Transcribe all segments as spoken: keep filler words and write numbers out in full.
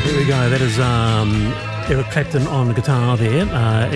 Here we go. That is um, Eric Clapton on guitar there uh,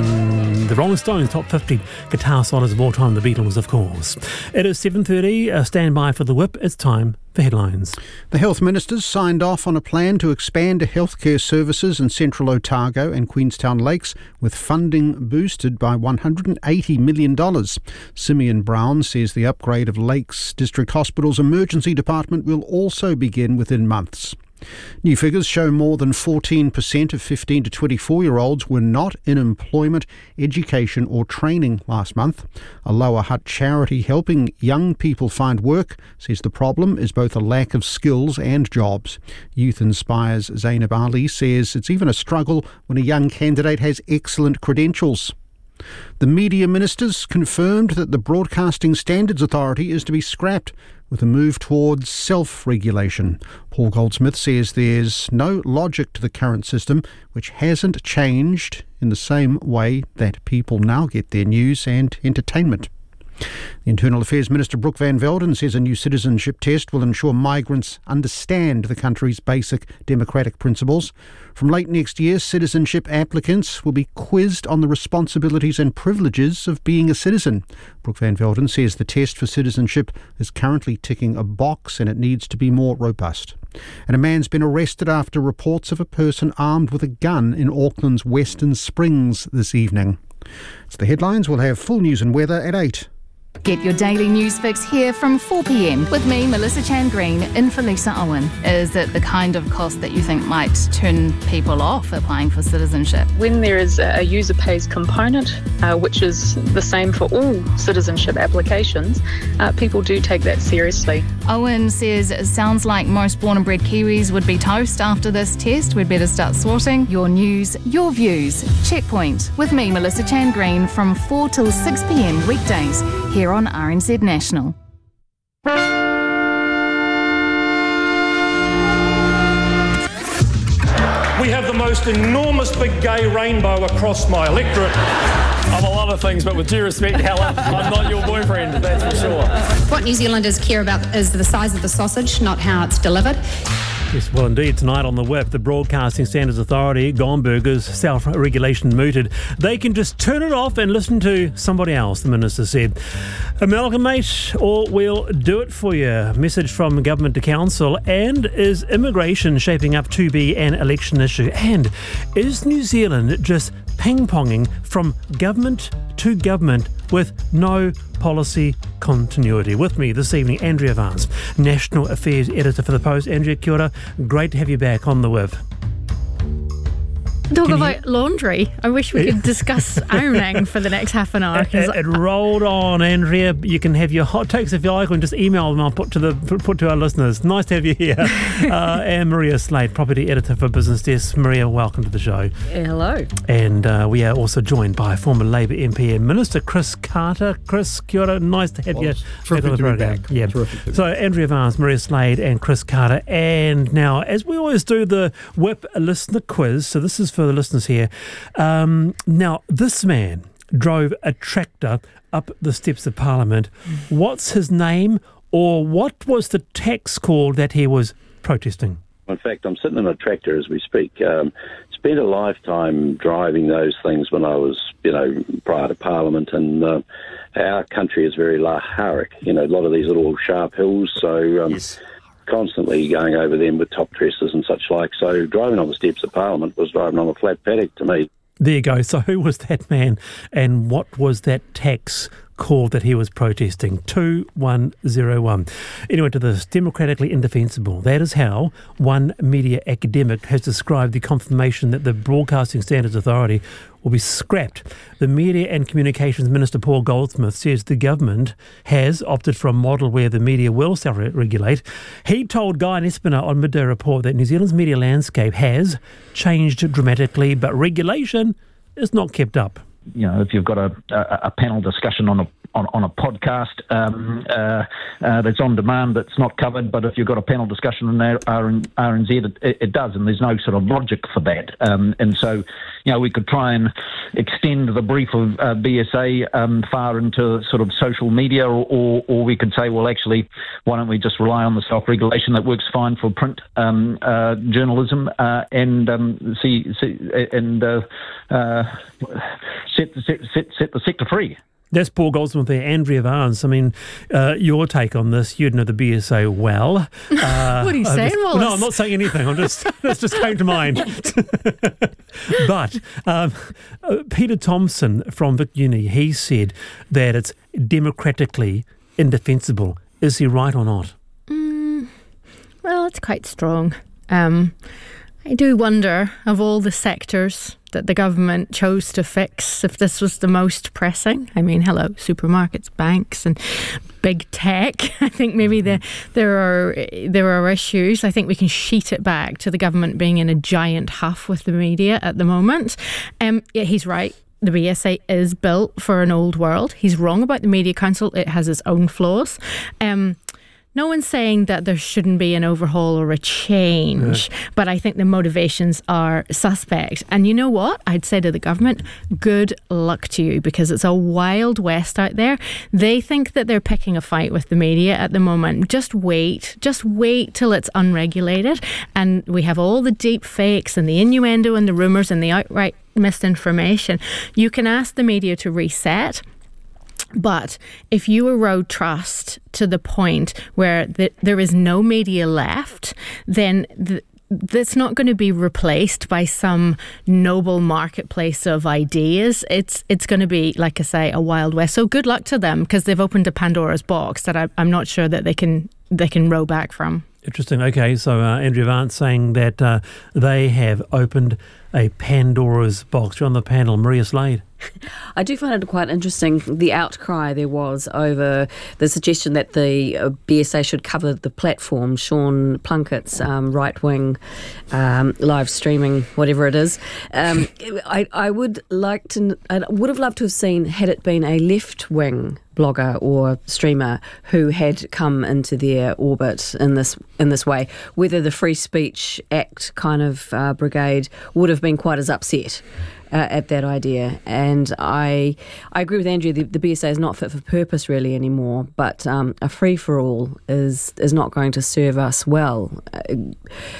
in the Rolling Stones top fifty guitar solos of all time, the Beatles, of course. It is seven thirty. Uh, stand by for the whip. It's time for headlines. The health ministers signed off on a plan to expand healthcare services in central Otago and Queenstown Lakes, with funding boosted by one hundred eighty million dollars. Simeon Brown says the upgrade of Lakes District Hospital's emergency department will also begin within months. New figures show more than fourteen percent of fifteen to twenty-four-year-olds were not in employment, education or training last month. A Lower Hutt charity helping young people find work says the problem is both a lack of skills and jobs. Youth Inspire's Zainab Ali says it's even a struggle when a young candidate has excellent credentials. The media ministers confirmed that the Broadcasting Standards Authority is to be scrapped, with a move towards self-regulation. Paul Goldsmith says there's no logic to the current system, which hasn't changed in the same way that people now get their news and entertainment. The Internal Affairs Minister Brooke Van Velden says a new citizenship test will ensure migrants understand the country's basic democratic principles. From late next year, citizenship applicants will be quizzed on the responsibilities and privileges of being a citizen. Brooke Van Velden says the test for citizenship is currently ticking a box and it needs to be more robust. And a man's been arrested after reports of a person armed with a gun in Auckland's Western Springs this evening. It's the headlines. We'll have full news and weather at eight. Get your daily news fix here from four p.m. with me, Melissa Chan Green, in for Lisa Owen. Is it the kind of cost that you think might turn people off applying for citizenship? When there is a user pays component, uh, which is the same for all citizenship applications, uh, people do take that seriously. Owen says it sounds like most born and bred Kiwis would be toast after this test. We'd better start sorting. Your news, your views. Checkpoint with me, Melissa Chan Green, from four till six p.m. weekdays here on R N Z National. We have the most enormous big gay rainbow across my electorate. I'm a lot of things, but with due respect, Helen, I'm not your boyfriend, that's for sure. What New Zealanders care about is the size of the sausage, not how it's delivered. Yes, well, indeed, tonight on the whip, the Broadcasting Standards Authority, Gomberger's self-regulation mooted. They can just turn it off and listen to somebody else, the minister said. Amalgamate or we'll do it for you. Message from government to council. And is immigration shaping up to be an election issue? And is New Zealand just ping-ponging from government to government with no policy continuity? With me this evening, Andrea Vance, National Affairs Editor for The Post. Andrea, kia ora. Great to have you back on the whip. Talk about you... laundry. I wish we could discuss ironing for the next half an hour. It, it, it rolled on, Andrea. You can have your hot takes if you like, and just email them. I'll put to the put to our listeners. Nice to have you here. uh, and Maria Slade, Property Editor for Business Desk. Maria, welcome to the show. Hello. And uh, we are also joined by former Labour M P and Minister Chris Carter. Chris, kia ora. Nice to have well, you back on the program. Yeah. Terrific. So Andrea Vance, Maria Slade, and Chris Carter. And now, as we always do, the Whip listener quiz. So this is for the listeners here. Um, now, this man drove a tractor up the steps of Parliament. What's his name, or what was the tax called that he was protesting? In fact, I'm sitting in a tractor as we speak. Um, spent a lifetime driving those things when I was, you know, prior to Parliament, and uh, our country is very laharic, you know, a lot of these little sharp hills, so... Um, yes. Constantly going over them with top dressers and such like. So driving on the steps of Parliament was driving on a flat paddock to me. There you go. So who was that man, and what was that tax called that he was protesting? two one zero one. Anyway, to this, democratically indefensible. That is how one media academic has described the confirmation that the Broadcasting Standards Authority will be scrapped. The Media and Communications Minister Paul Goldsmith says the government has opted for a model where the media will self-regulate. He told Guy Espiner on Midday Report that New Zealand's media landscape has changed dramatically, but regulation is not kept up. You know, if you've got a, a, a panel discussion on a on, on a podcast um, uh, uh, that's on demand that's not covered, but if you've got a panel discussion in R N Z, it, it does, and there's no sort of logic for that. Um, and so, you know, we could try and extend the brief of uh, B S A um, far into sort of social media, or, or, or we could say, well, actually, why don't we just rely on the self-regulation that works fine for print um, uh, journalism uh, and um, see, see and uh, uh, set, set, set, set the sector free. That's Paul Goldsmith there. Andrea Vance, I mean, uh, your take on this, you'd know the B S A well. Uh, what are you I'm saying, just, Wallace? No, I'm not saying anything. I'm just, that's just came to mind. But um, uh, Peter Thompson from Vic Uni, he said that it's democratically indefensible. Is he right or not? Mm, well, it's quite strong. Um, I do wonder, of all the sectors that the government chose to fix, if this was the most pressing. I mean, hello, supermarkets, banks and big tech. I think maybe the, there are there are issues. I think we can sheet it back to the government being in a giant huff with the media at the moment. Um, yeah, he's right. The B S A is built for an old world. He's wrong about the Media Council. It has its own flaws. Um, No one's saying that there shouldn't be an overhaul or a change, yeah. but I think the motivations are suspect. And you know what? I'd say to the government, good luck to you, because it's a wild west out there. They think that they're picking a fight with the media at the moment. Just wait. Just wait till it's unregulated. And we have all the deep fakes and the innuendo and the rumours and the outright misinformation. You can ask the media to reset. But if you erode trust to the point where the, there is no media left, then the, that's not going to be replaced by some noble marketplace of ideas. It's it's going to be, like I say, a wild west. So good luck to them, because they've opened a Pandora's box that I, I'm not sure that they can they can row back from. Interesting. Okay, so uh, Andrea Vance saying that uh, they have opened a Pandora's box. You're on the panel, Maria Slade. I do find it quite interesting, the outcry there was over the suggestion that the B S A should cover the platform, Sean Plunkett's um, right-wing um, live streaming, whatever it is. Um, I, I would like to, I would have loved to have seen, had it been a left-wing blogger or streamer who had come into their orbit in this in this way, whether the Free Speech Act kind of uh, brigade would have been quite as upset Uh, at that idea. And I I agree with Andrea, the, the B S A is not fit for purpose really anymore, but um, a free-for-all is is not going to serve us well. Uh,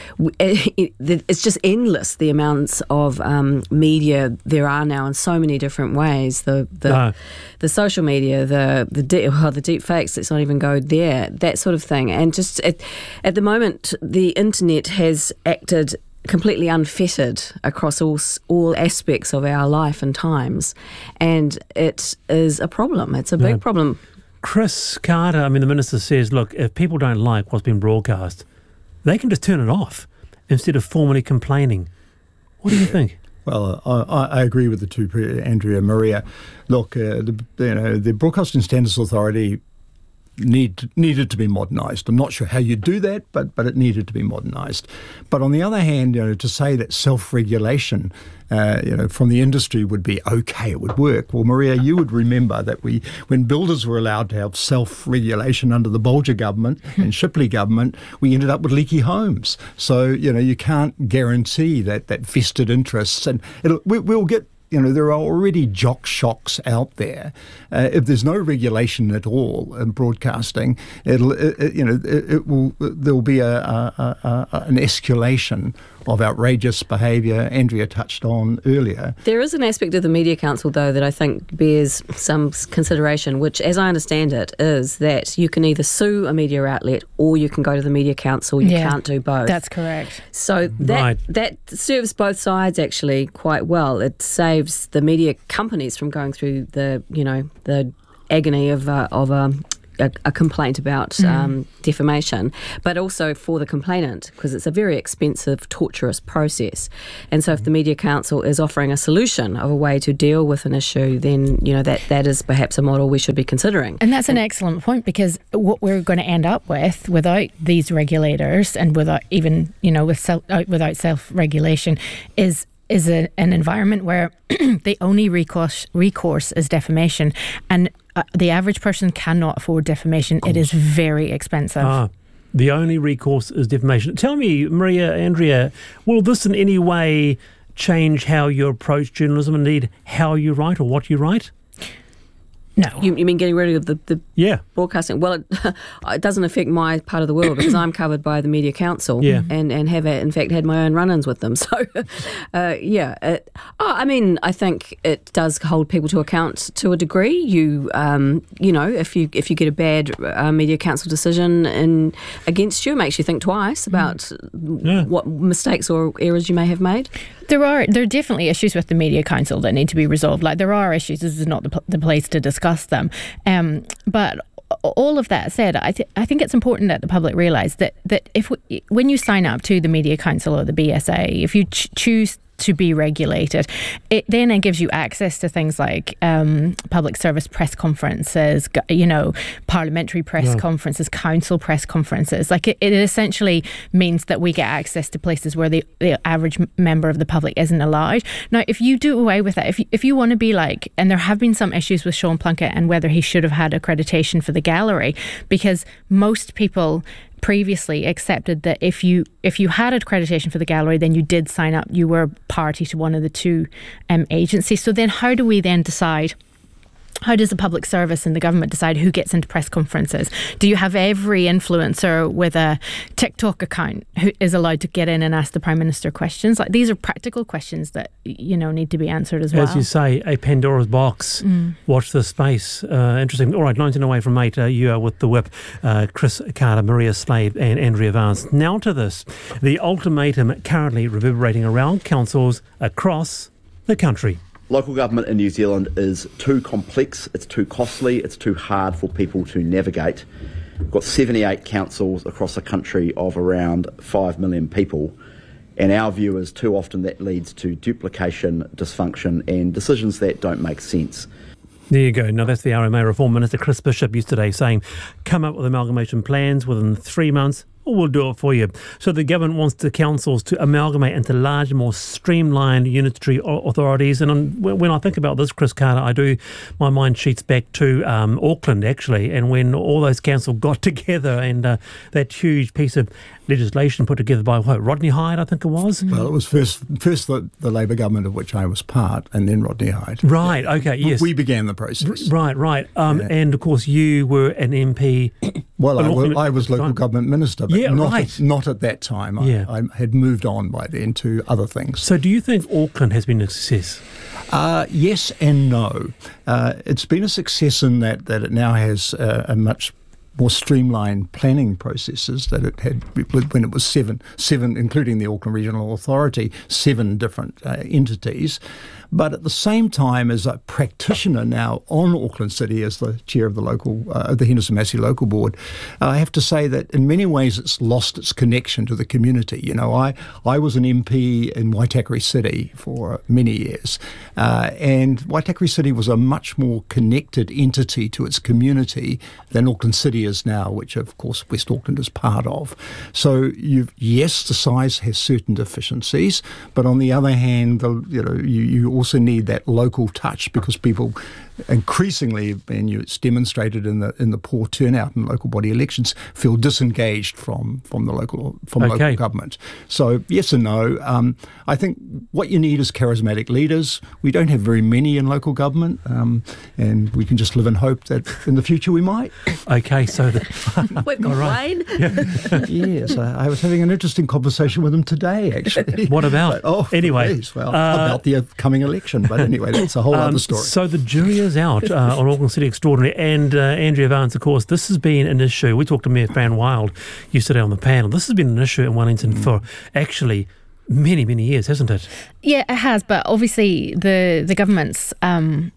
it, it, it's just endless, the amounts of um, media there are now in so many different ways. The the, no. the social media, the the, de- well, the deep fakes, let's not even go there, that sort of thing. And just at, at the moment, the internet has acted completely unfettered across all all aspects of our life and times, and it is a problem. It's a big yeah. problem. Chris Carter, I mean, the minister says, look, if people don't like what's been broadcast, they can just turn it off instead of formally complaining. What do you think? Well, I, I agree with the two, Andrea and Maria. Look, uh, the, you know, the Broadcasting Standards Authority Need, needed to be modernised. I'm not sure how you do that, but but it needed to be modernised. But on the other hand, you know, to say that self-regulation, uh, you know, from the industry would be okay, it would work. Well, Maria, you would remember that we, when builders were allowed to have self-regulation under the Bolger government and Shipley government, we ended up with leaky homes. So you know, you can't guarantee that that vested interests, and it'll, we, we'll get. You know, there are already jock shocks out there. Uh, if there's no regulation at all in broadcasting, it'll, it, it, you know, it, it will. There will be a, a, a, a an escalation of outrageous behaviour. Andrea touched on earlier. There is an aspect of the Media Council, though, that I think bears some consideration, which, as I understand it, is that you can either sue a media outlet or you can go to the Media Council. You yeah, can't do both. That's correct. So that right. that serves both sides actually quite well. It saves the media companies from going through the, you know, the agony of uh, of a. A, a complaint about mm. um, defamation, but also for the complainant, because it's a very expensive, torturous process. And so if the Media Council is offering a solution of a way to deal with an issue, then, you know, that, that is perhaps a model we should be considering. And that's an excellent point, because what we're going to end up with without these regulators and without even, you know, with self, without self-regulation is is a, an environment where the only recourse recourse is defamation, and uh, the average person cannot afford defamation. It is very expensive. Ah, the only recourse is defamation. Tell me, Maria, Andrea, will this in any way change how you approach journalism, indeed how you write or what you write? No. You, you mean getting rid of the, the yeah. broadcasting? Well, it, it doesn't affect my part of the world because I'm covered by the Media Council yeah. and, and have, in fact, had my own run-ins with them. So, uh, yeah. It, oh, I mean, I think it does hold people to account to a degree. You um, you know, if you if you get a bad uh, Media Council decision in, against you, it makes you think twice about yeah. what mistakes or errors you may have made. There are there are definitely issues with the Media Council that need to be resolved. Like, there are issues. This is not the, the place to discuss them. Um, but all of that said, I, th- I think it's important that the public realise that that if we, when you sign up to the Media Council or the B S A, if you ch- choose to be regulated, it then it gives you access to things like um, public service press conferences, you know, parliamentary press yeah. conferences, council press conferences. Like, it, it essentially means that we get access to places where the, the average member of the public isn't allowed. Now, if you do away with that, if you, if you want to be like, and there have been some issues with Sean Plunkett and whether he should have had accreditation for the gallery, because most people previously accepted that if you if you had accreditation for the gallery, then you did sign up, you were party to one of the two um, agencies. So then how do we then decide, how does the public service and the government decide who gets into press conferences? Do you have every influencer with a TikTok account who is allowed to get in and ask the Prime Minister questions? Like, these are practical questions that, you know, need to be answered as well. As you say, a Pandora's box. Mm. Watch this space. Uh, interesting. All right, nineteen away from eight, uh, you are with the Whip, uh, Chris Carter, Maria Slade and Andrea Vance. Now to this. The ultimatum currently reverberating around councils across the country. Local government in New Zealand is too complex, it's too costly, it's too hard for people to navigate. We've got seventy-eight councils across a country of around five million people, and our view is too often that leads to duplication, dysfunction and decisions that don't make sense. There you go. Now, that's the R M A Reform Minister Chris Bishop yesterday saying, come up with amalgamation plans within three months. We'll do it for you. So the government wants the councils to amalgamate into larger, more streamlined unitary authorities. And on, when I think about this, Chris Carter, I do, my mind sheets back to um, Auckland, actually, and when all those councils got together and uh, that huge piece of legislation put together by, what, Rodney Hyde, I think it was? Well, it was first first the, the Labour government of which I was part, and then Rodney Hyde. Right, yeah. Okay, yes. We began the process. Right, right. Um, yeah. And, of course, you were an M P. Well, I was, I was local time. government minister, but yeah, not, right. at, not at that time. Yeah. I, I had moved on by then to other things. So do you think Auckland has been a success? Uh, yes and no. Uh, it's been a success in that, that it now has uh, a much more streamlined planning processes that it had when it was seven, seven, including the Auckland Regional Authority, seven different uh, entities. But at the same time, as a practitioner now on Auckland City as the chair of the local, uh, the Henderson Massey Local Board, uh, I have to say that in many ways it's lost its connection to the community. You know, I, I was an M P in Waitakere City for many years, uh, and Waitakere City was a much more connected entity to its community than Auckland City is now, which of course West Auckland is part of. So you've, yes, the size has certain deficiencies, but on the other hand, the, you know, you, you also need that local touch because people increasingly, and it's demonstrated in the in the poor turnout in local body elections, feel disengaged from from the local from okay. local government. So yes and no. Um, I think what you need is charismatic leaders. We don't have very many in local government, um, and we can just live in hope that in the future we might. Okay, so the, we've got right. Wayne. Yes, I, I was having an interesting conversation with him today. Actually, what about? But, oh, anyway, please, well, uh, about the coming election. But anyway, that's a whole um, other story. So the jury is out uh, on Auckland City Extraordinary, and uh, Andrea Vance, of course, this has been an issue. We talked to Mayor Fran Wild yesterday on the panel. This has been an issue in Wellington mm. for actually many, many years, hasn't it? Yeah, it has. But obviously, the the government's um,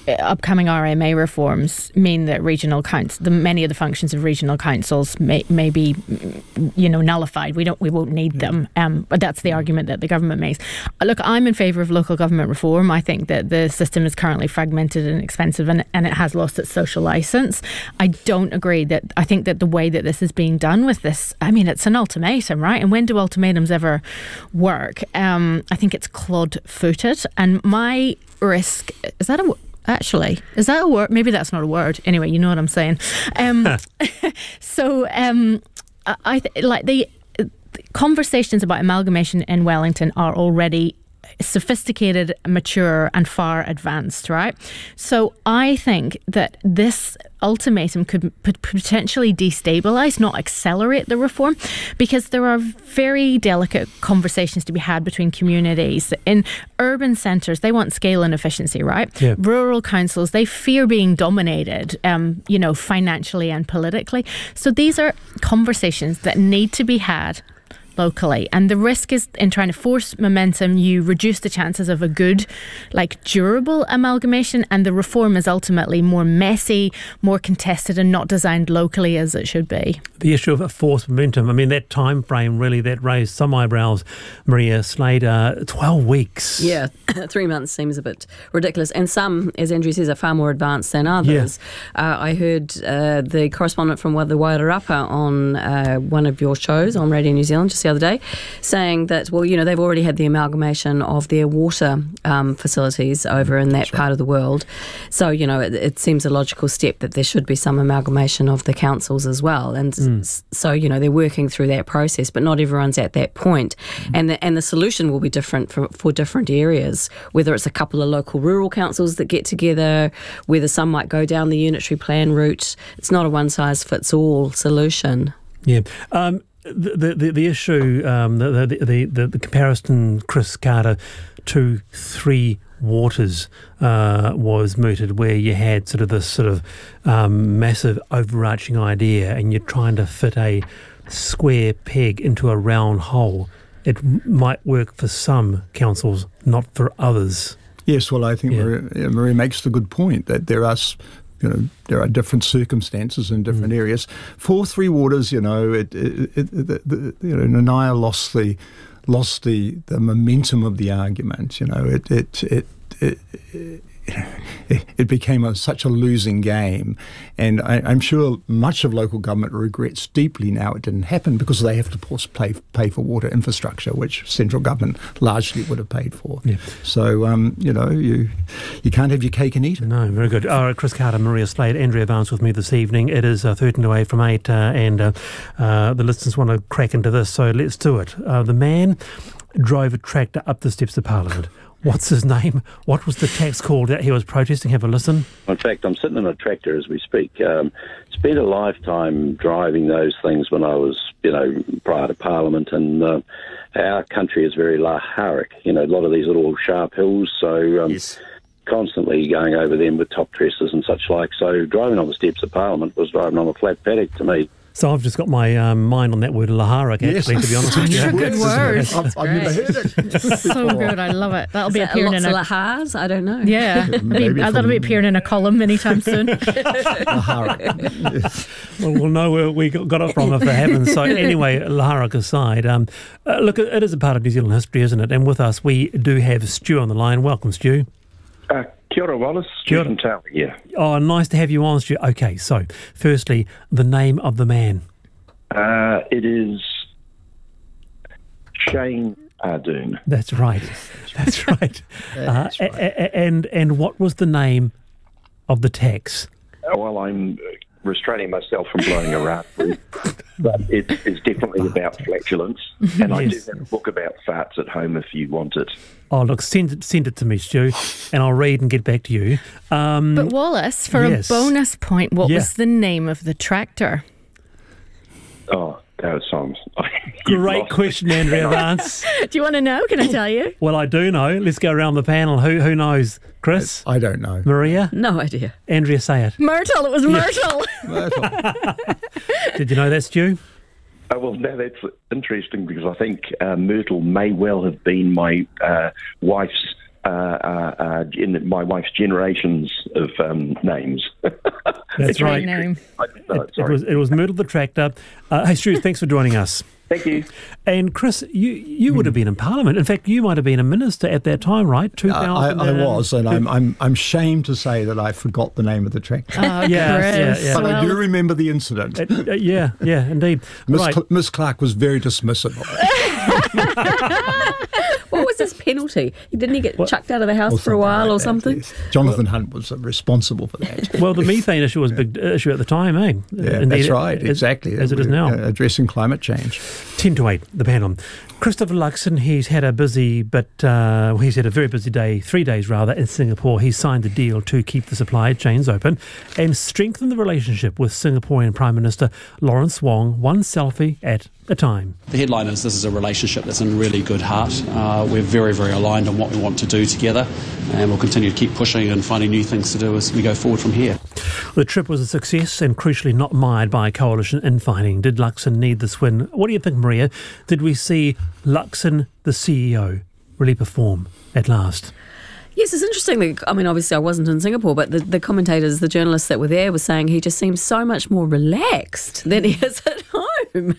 upcoming R M A reforms mean that regional councils, the many of the functions of regional councils may, may be, you know, nullified. We don't, we won't need them. Um, but that's the argument that the government makes. Look, I'm in favour of local government reform. I think that the system is currently fragmented and expensive, and, and it has lost its social licence. I don't agree that. I think that the way that this is being done with this, I mean, it's an ultimatum, right? And when do ultimatums ever work? Um, I think it's clud-footed, and my risk is that a Actually, is that a word? Maybe that's not a word. Anyway, you know what I'm saying. Um, so, um, I th- like the, the conversations about amalgamation in Wellington are already sophisticated, mature, and far advanced, right? So I think that this ultimatum could p- potentially destabilise, not accelerate the reform, because there are very delicate conversations to be had between communities. In urban centres, they want scale and efficiency, right? Yeah. Rural councils, they fear being dominated, um, you know, financially and politically. So these are conversations that need to be had locally, and the risk is in trying to force momentum, you reduce the chances of a good, like, durable amalgamation, and the reform is ultimately more messy, more contested, and not designed locally as it should be. The issue of forced momentum, I mean, that time frame really, that raised some eyebrows. Maria Slade, uh, twelve weeks. Yeah, three months seems a bit ridiculous, and some, as Andrew says, are far more advanced than others. Yeah. Uh, I heard uh, the correspondent from the Wairarapa on uh, one of your shows on Radio New Zealand just the other day, saying that, well, you know, they've already had the amalgamation of their water um, facilities over in that That's part right. of the world. So, you know, it, it seems a logical step that there should be some amalgamation of the councils as well. And mm. so, you know, they're working through that process, but not everyone's at that point. Mm. And the, and the solution will be different for, for different areas, whether it's a couple of local rural councils that get together, whether some might go down the unitary plan route. It's not a one-size-fits-all solution. Yeah. Um, The, the the issue, um, the, the, the, the, the comparison, Chris Carter, to Three Waters uh, was mooted, where you had sort of this sort of um, massive overarching idea, and you're trying to fit a square peg into a round hole. It m- might work for some councils, not for others. Yes, well, I think yeah. Maria, Maria makes the good point that there are. You know, there are different circumstances in different mm. areas. For Three Waters, you know, it, it, it, the, the, you know, Nanaia lost the lost the, the momentum of the argument. You know, it it it it, it, it became a, such a losing game, and I, I'm sure much of local government regrets deeply now it didn't happen, because they have to, of course, pay pay for water infrastructure, which central government largely would have paid for. Yeah. So um, you know, you you can't have your cake and eat it. No, very good. All right, Chris Carter, Maria Slade, Andrea Barnes with me this evening. It is uh, thirteen away from eight, uh, and uh, uh, the listeners want to crack into this, so let's do it. Uh, the man drove a tractor up the steps of Parliament. What's his name? What was the tax called that he was protesting? Have a listen. In fact, I'm sitting in a tractor as we speak. Um, spent a lifetime driving those things when I was, you know, prior to Parliament, and uh, our country is very laharic. You know, a lot of these little sharp hills, so um, yes. constantly going over them with top trestles and such like. So driving on the steps of Parliament was driving on a flat paddock to me. So I've just got my um, mind on that word laharic, actually, yes. to be honest with you. Such a good word. I've, I've never heard it. So good, I love it. That'll Is be that appearing lots in a... of lahars? I don't know. Yeah, Maybe that'll from... be appearing in a column anytime soon. Laharic. Yes. Well, we'll know where we got it from if it happens. So anyway, laharic aside, um, uh, look, it is a part of New Zealand history, isn't it? And with us, we do have Stu on the line. Welcome, Stu. Uh, Kia ora, Wallace. Stu from Tower, yeah. Oh, nice to have you on, Stu. Okay, so firstly, the name of the man. Uh, it is Shane Ardoon. That's right. That's right. That's uh, right. A- a- and and what was the name of the tax? Well, I'm restraining myself from blowing a raspberry, but it is definitely about flatulence, and I yes. do have a book about farts at home if you want it. Oh, look, send it, send it to me, Stu, and I'll read and get back to you. Um, but Wallace, for yes. a bonus point, what yeah. was the name of the tractor? Oh, that sounds... Great question, Andrea Vance. Do you want to know? Can I tell you? Well, I do know. Let's go around the panel. Who who knows? Chris? I don't know. Maria? No idea. Andrea, say it. Myrtle. It was Myrtle. Myrtle. Did you know that, Stu? Oh, well, now that's interesting, because I think uh, Myrtle may well have been my uh, wife's uh, uh, uh, in my wife's generations of um, names. That's right. Name. It, it, it was it was Myrtle the Tractor. Uh, hey, Stu, thanks for joining us. Thank you. And Chris, you, you would have been in Parliament. In fact, you might have been a minister at that time, right? two thousand. Uh, I, I was, and I'm I'm I'm ashamed to say that I forgot the name of the tractor. Oh, yeah, Chris. yeah, yeah. But Well, I do remember the incident. Uh, uh, yeah, yeah, indeed. Miss, Right. Cl- Miss Clark was very dismissive of it. What was his penalty? Didn't he get What? chucked out of the house Or for a while like or that, something? yes. Jonathan Hunt was responsible for that. Well, the methane issue was a big issue at the time, eh? Yeah, Indeed, that's right, as- exactly. As it is now. Uh, addressing climate change. ten to eight, the panel. Christopher Luxon, he's had a busy, but uh, he's had a very busy day, three days rather, in Singapore. He signed a deal to keep the supply chains open and strengthen the relationship with Singaporean Prime Minister Lawrence Wong, one selfie at a time. The headline is this is a relationship that's in really good heart. Uh, we're very, very aligned on what we want to do together, and we'll continue to keep pushing and finding new things to do as we go forward from here. The trip was a success and crucially not mired by coalition infighting. Did Luxon need this win? What do you think, Maria? Did we see Luxon, the C E O, really perform at last? Yes, it's interesting that, I mean, obviously I wasn't in Singapore, but the, the commentators, the journalists that were there were saying he just seems so much more relaxed than he is at home.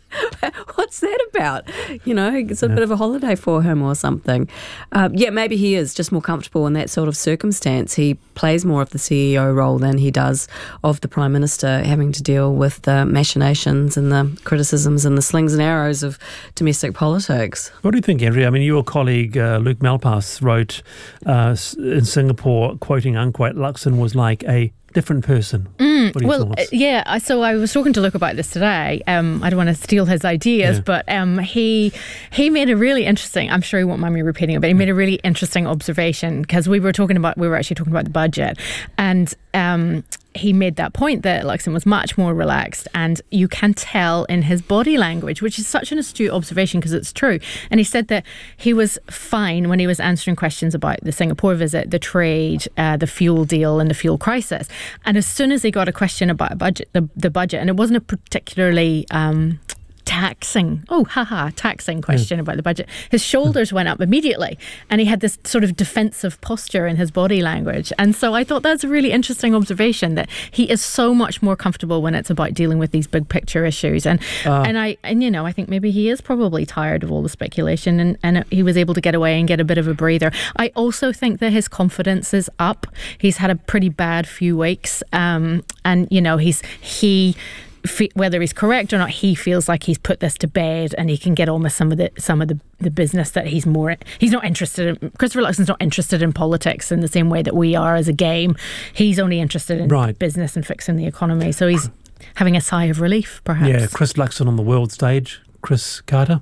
What's that about? You know, it's a yeah. bit of a holiday for him or something. Uh, yeah, maybe he is just more comfortable in that sort of circumstance. He plays more of the C E O role than he does of the Prime Minister, having to deal with the machinations and the criticisms and the slings and arrows of domestic politics. What do you think, Andrea? I mean, your colleague uh, Luke Malpass wrote uh, in Singapore, quoting unquote, Luxon was like a different person. Mm, well, uh, yeah, so I was talking to Luke about this today. Um, I don't want to steal his ideas, yeah. but um, he he made a really interesting, I'm sure he won't mind me repeating it, but he made a really interesting observation because we were talking about, we were actually talking about the budget, and um, he made that point that Luxon was much more relaxed, and you can tell in his body language, which is such an astute observation because it's true. And he said that he was fine when he was answering questions about the Singapore visit, the trade, uh, the fuel deal and the fuel crisis. And as soon as he got a question about a budget, the, the budget, and it wasn't a particularly um, taxing, oh, haha, taxing question yeah. about the budget, his shoulders went up immediately, and he had this sort of defensive posture in his body language. And so I thought that's a really interesting observation, that he is so much more comfortable when it's about dealing with these big picture issues. And uh, and I and you know I think maybe he is probably tired of all the speculation, and and he was able to get away and get a bit of a breather. I also think that his confidence is up. He's had a pretty bad few weeks, um, and you know he's he. whether he's correct or not, he feels like he's put this to bed, and he can get on with some of the some of the, the business that he's more he's not interested in. Christopher Luxon's not interested in politics in the same way that we are as a game. He's only interested in right. business and fixing the economy. So he's having a sigh of relief, perhaps. Yeah, Chris Luxon on the world stage. Chris Carter.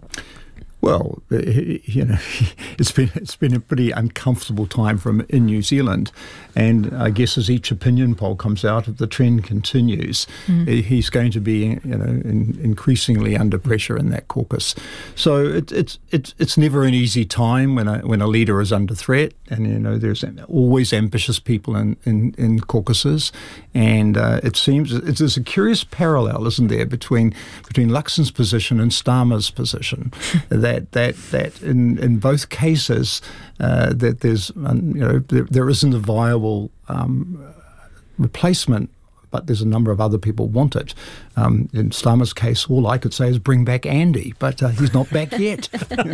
Well, you know, it's been it's been a pretty uncomfortable time for him in New Zealand, and I guess as each opinion poll comes out, if the trend continues, mm. he's going to be, you know, in, increasingly under pressure in that caucus. So it, it's it's it's never an easy time when a when a leader is under threat, and you know there's always ambitious people in in, in caucuses, and uh, it seems it's, there's a curious parallel, isn't there, between between Luxon's position and Starmer's position. that that that in, in both cases uh, that there's um, you know there, there isn't a viable um, replacement, but there's a number of other people want it. Um, in Starmer's case, all I could say is bring back Andy, but uh, he's not back yet.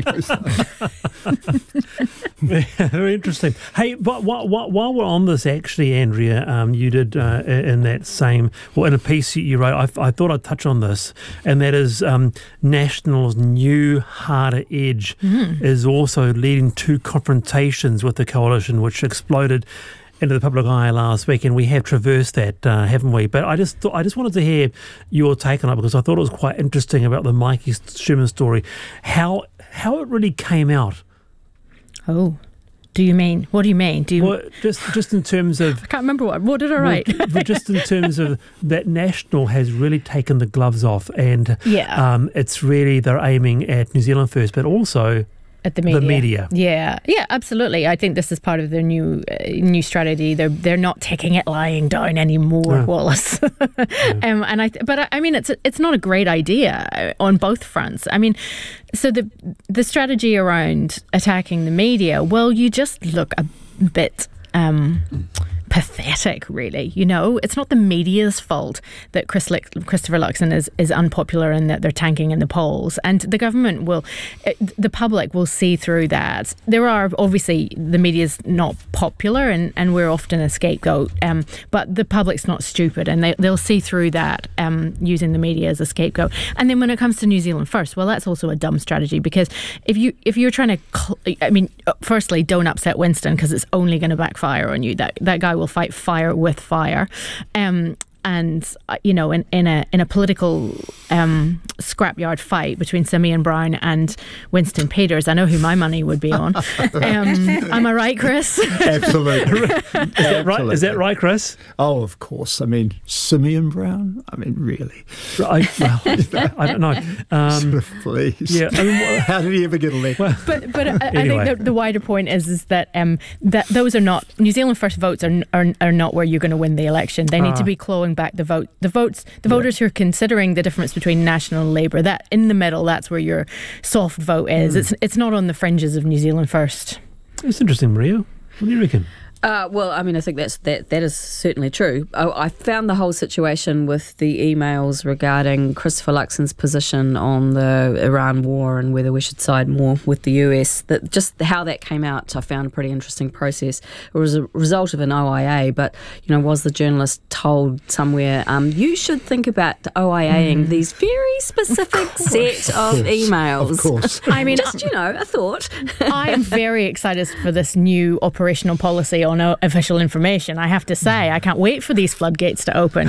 Very interesting. Hey, but while, while we're on this, actually, Andrea, um, you did uh, in that same, well, in a piece you wrote, I, I thought I'd touch on this, and that is um, National's new harder edge mm. is also leading to confrontations with the coalition, which exploded into the public eye last week, and we have traversed that, uh, haven't we? But I just thought, I just wanted to hear your take on it, because I thought it was quite interesting about the Mikey Schumann story, how how it really came out. Oh, do you mean? What do you mean? Do you well, just just in terms of? I can't remember what. What did I write? Well, just in terms of that, National has really taken the gloves off, and yeah, um, it's really they're aiming at New Zealand first, but also at the media. The media. Yeah, yeah, absolutely. I think this is part of their new uh, new strategy. They're they're not taking it lying down anymore, No. Wallace. um, and I, th- but I, I mean, it's it's not a great idea on both fronts. I mean, so the the strategy around attacking the media. Well, you just look a bit. Um, pathetic, really. You know, it's not the media's fault that Chris Lick, Christopher Luxon is, is unpopular and that they're tanking in the polls. And the government will, the public will see through that. There are, obviously, the media's not popular and, and we're often a scapegoat, um, but the public's not stupid and they, they'll see through that um, using the media as a scapegoat. And then when it comes to New Zealand First, well, that's also a dumb strategy because if, you, if you're trying to, cl- I mean, firstly, don't upset Winston because it's only going to backfire on you. That, that guy will fight fire with fire, um, and uh, you know, in, in a in a political um, scrapyard fight between Simeon Brown and Winston Peters, I know who my money would be on. um, am I right, Chris? Absolutely. Is that right? Is that right, Chris? Oh, of course. I mean, Simeon Brown. I mean, really. Right. Well, I don't know. Um, sort of, please. Yeah. I mean, how did he ever get elected? Well, but but I, anyway. I think the, the wider point is is that um that those are not New Zealand First votes are are, are not where you're going to win the election. They need Ah. to be clawing back the vote, the votes, the voters who are considering the difference between National and Labour. That in the middle, that's where your soft vote is. Mm. It's it's not on the fringes of New Zealand First. It's interesting, Maria. What do you reckon? Uh, well, I mean, I think that's that. That is certainly true. I, I found the whole situation with the emails regarding Christopher Luxon's position on the Iran war and whether we should side more with the U S. That just how that came out, I found a pretty interesting process. It was a result of an O I A, but you know, was the journalist told somewhere, um, you should think about OIAing mm. these very specific of set of, of emails. Of course. I mean, just you know, a thought. I am very excited for this new operational policy on uh, official information. I have to say, I can't wait for these floodgates to open.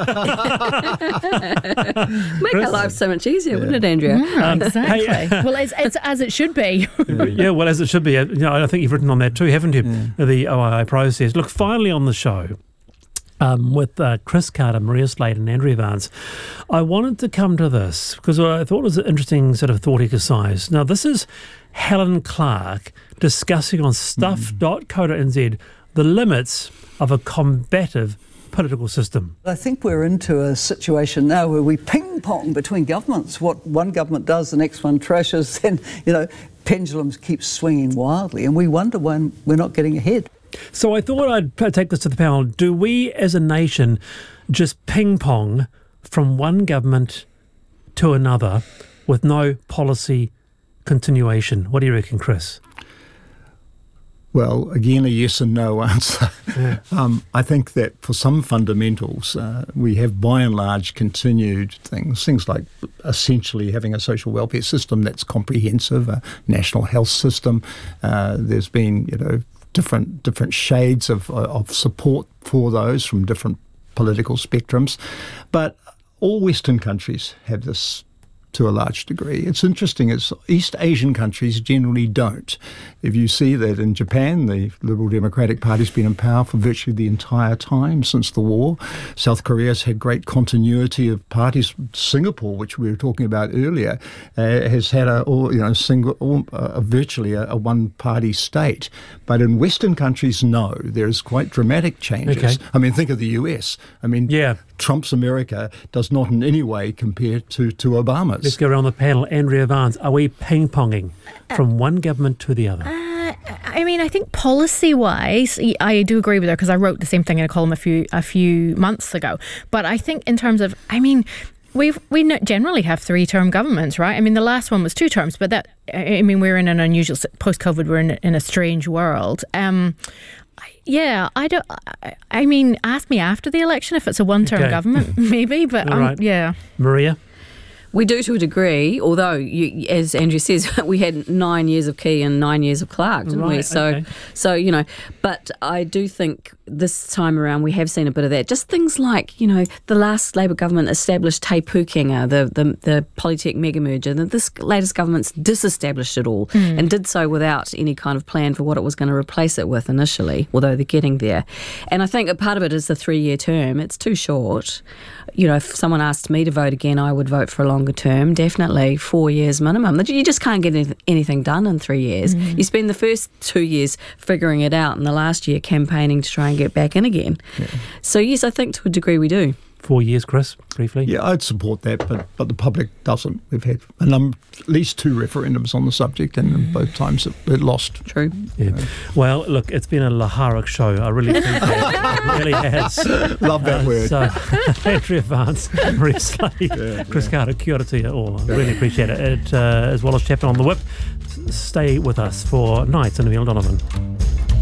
Make our lives so much easier, yeah. wouldn't it, Andrea? Yeah, um, exactly. Hey, well, it's, it's as it should be. Yeah, well, as it should be. You know, I think you've written on that too, haven't you? Yeah. The O I A process. Look, finally on the show, Um, with uh, Chris Carter, Maria Slade and Andrea Vance, I wanted to come to this because I thought it was an interesting sort of thought exercise. Now, this is Helen Clark discussing on stuff dot co dot n z the limits of a combative political system. I think we're into a situation now where we ping-pong between governments. What one government does, the next one trashes, then, you know, pendulums keep swinging wildly, and we wonder when we're not getting ahead. So I thought I'd take this to the panel. Do we as a nation just ping-pong from one government to another with no policy continuation? What do you reckon, Chris? Well, again, a yes and no answer. Yeah. Um, I think that for some fundamentals, uh, we have by and large continued things, things like essentially having a social welfare system that's comprehensive, a national health system. Uh, there's been, you know, different different shades of of support for those from different political spectrums. But all Western countries have this to a large degree. It's interesting, it's East Asian countries generally don't. If you see that in Japan, the Liberal Democratic Party's been in power for virtually the entire time since the war. South Korea's had great continuity of parties. Singapore, which we were talking about earlier, uh, has had a you know single, uh, virtually a, a one-party state. But in Western countries, no. There's quite dramatic changes. Okay. I mean, think of the U S. I mean, yeah. Trump's America does not in any way compare to, to Obama's. Let's go around the panel. Andrea Vance, are we ping-ponging from one government to the other? Uh, I mean, I think policy-wise, I do agree with her because I wrote the same thing in a column a few a few months ago. But I think in terms of, I mean, we've we generally have three-term governments, right? I mean, the last one was two terms, but that, I mean, we're in an unusual, post-COVID, we're in, in a strange world. Um, Yeah, I don't. I, I mean, ask me after the election if it's a one-term okay. government, maybe. But um, right. yeah, Maria. We do to a degree, although, you, as Andrew says, we had nine years of Key and nine years of Clark, didn't right, we? So, okay. so you know, but I do think this time around we have seen a bit of that. Just things like, you know, the last Labour government established Te Pukenga, the, the, the Polytech mega merger. And this latest government's disestablished it all mm. and did so without any kind of plan for what it was going to replace it with initially, although they're getting there. And I think a part of it is the three-year term. It's too short. You know, if someone asked me to vote again, I would vote for a longer term, definitely four years minimum. You just can't get anything done in three years. Mm. You spend the first two years figuring it out and the last year campaigning to try and get back in again. Yeah. So, yes, I think to a degree we do. Four years, Chris, briefly. Yeah, I'd support that, but, but the public doesn't. We've had a number, at least two referendums on the subject, and mm. both times it, it lost. True. Yeah. Uh, well, look, it's been a Laharak show. I really think that it really has. Love that uh, word. So, Andrea Vance, Maria Slade, yeah, Chris yeah. Carter, kia ora to you all. I really appreciate it. it uh, as well as Chapman on the Whip. Stay with us for Nights and Neil Donovan.